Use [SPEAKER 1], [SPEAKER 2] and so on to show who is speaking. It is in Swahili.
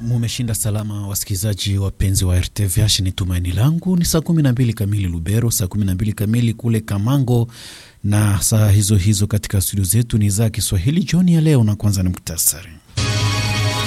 [SPEAKER 1] Mumeshinda salama wasikilizaji wapenzi wa RTVH, ni tumaini langu. Ni saa 12 kamili Lubero, saa 12 kamili kule Kamango, na saa hizo katika studio zetu ni za Kiswahili. Jioni ya leo, na kwanza ni muktasari.